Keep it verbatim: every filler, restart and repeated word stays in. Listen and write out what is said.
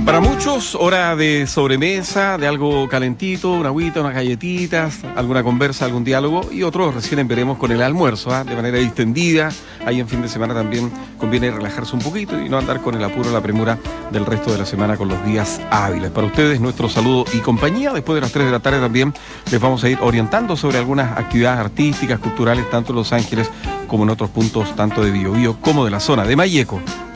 Para muchos, hora de sobremesa, de algo calentito, una agüita, unas galletitas, alguna conversa, algún diálogo, y otros recién veremos con el almuerzo, ¿eh? de manera distendida. Ahí en fin de semana también conviene relajarse un poquito y no andar con el apuro, la premura del resto de la semana con los días hábiles. Para ustedes, nuestro saludo y compañía. Después de las tres de la tarde también les vamos a ir orientando sobre algunas actividades artísticas, culturales, tanto en Los Ángeles como en otros puntos, tanto de Biobío como de la zona de Malleco.